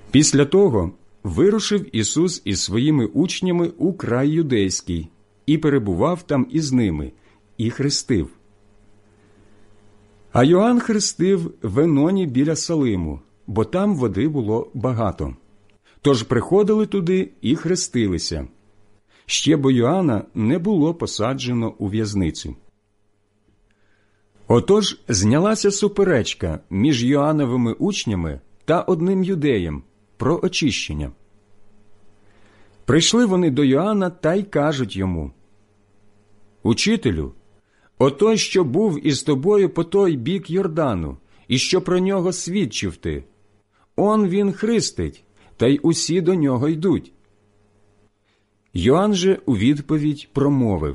Після того вирушив Ісус із своїми учнями у край юдейський і перебував там із ними, і хрестив. А Йоанн хрестив в Еноні біля Салиму, бо там води було багато. Тож приходили туди і хрестилися. Ще бо Йоанна не було посаджено у в'язницю. Отож знялася суперечка між Йоанновими учнями та одним юдеєм про очищення. Прийшли вони до Йоанна та й кажуть йому: «Учителю, отой, що був із тобою по той бік Йордану, і що про нього свідчив ти, он він хрестить, та й усі до нього йдуть». Йоанн же у відповідь промовив: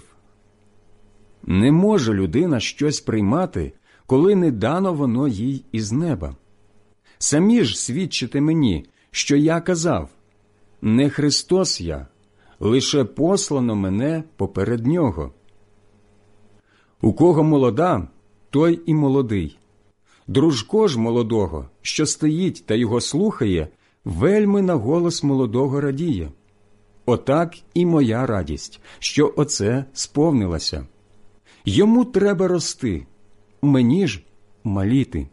«Не може людина щось приймати, коли не дано воно їй із неба. Самі ж свідчите мені, що я казав: не Христос я, лише послано мене поперед нього. У кого молода, той і молодий. Дружко ж молодого, що стоїть та його слухає, вельми на голос молодого радіє. Отак і моя радість, що оце сповнилося. Йому треба рости, мені ж маліти.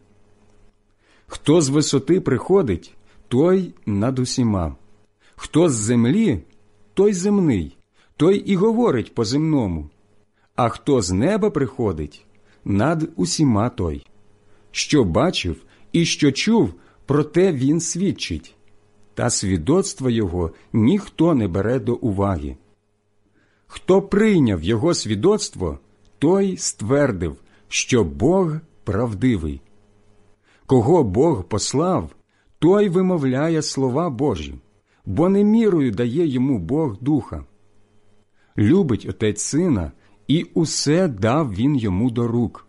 Хто з висоти приходить, той над усіма. Хто з землі, той земний, той і говорить по-земному. А хто з неба приходить, над усіма той. Що бачив і що чув, про те він свідчить. Та свідоцтва його ніхто не бере до уваги. Хто прийняв його свідоцтво, той ствердив, що Бог правдивий. Кого Бог послав, той вимовляє слова Божі, бо не мірою дає йому Бог духа. Любить Отець Сина, і усе дав він йому до рук.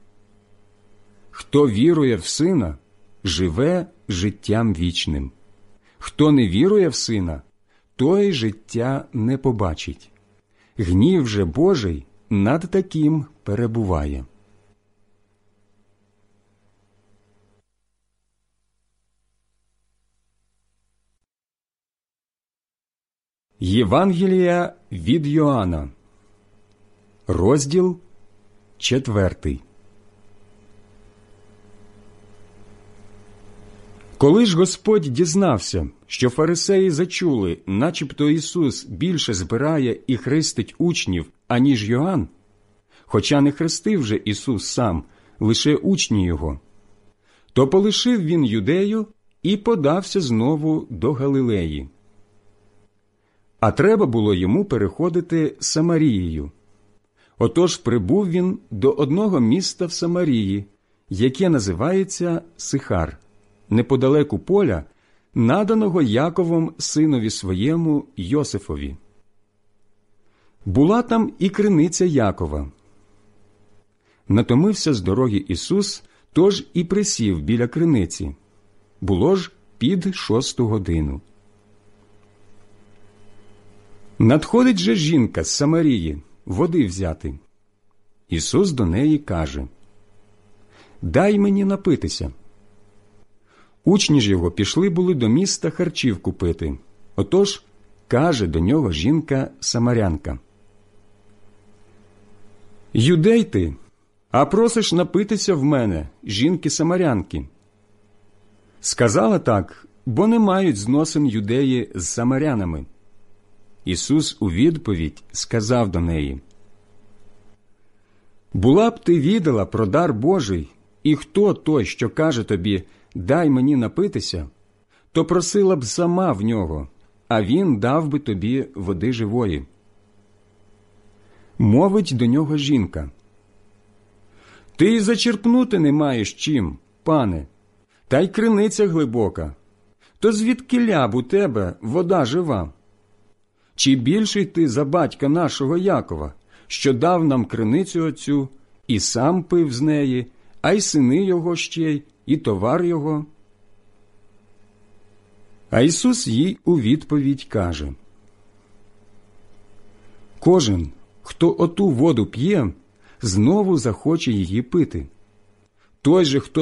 Хто вірує в Сина, живе життям вічним. Хто не вірує в Сина, той життя не побачить. Гнів же Божий над таким перебуває». Євангелія від Йоанна, розділ 4. Коли ж Господь дізнався, що фарисеї зачули, начебто Ісус більше збирає і хрестить учнів, аніж Йоанн, хоча не хрестив же Ісус сам, лише учні Його, то полишив він Юдею і подався знову до Галилеї. А треба було йому переходити Самарією. Отож прибув він до одного міста в Самарії, яке називається Сихар, неподалеку поля, наданого Яковом синові своєму Йосифові. Була там і криниця Якова. Натомився з дороги Ісус, тож і присів біля криниці. Було ж під 6 годину. Надходить же жінка з Самарії води взяти. Ісус до неї каже: «Дай мені напитися». Учні ж його пішли були до міста харчів купити. Отож каже до нього жінка-самарянка: «Юдей ти, а просиш напитися в мене, жінки-самарянки». Сказала так, бо не мають зносин юдеї з самарянами. Ісус у відповідь сказав до неї: «Була б ти відала про дар Божий, і хто той, що каже тобі: дай мені напитися, то просила б сама в нього, а він дав би тобі води живої». Мовить до нього жінка: «Ти й зачерпнути не маєш чим, пане, та й криниця глибока. То звідкіля б у тебе вода жива? Чи більший ти за батька нашого Якова, що дав нам криницю оцю, і сам пив з неї, а й сини його ще й, і товар його?» А Ісус їй у відповідь каже: «Кожен, хто оту воду п'є, знову захоче її пити. Той же, хто